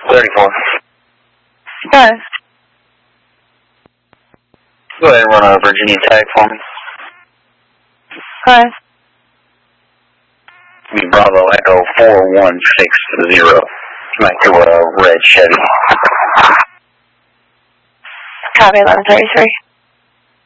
34. Go. Go ahead and run a Virginia tag for me. Go. Be Bravo Echo 416 Back to a red Chevy. Copy 1133.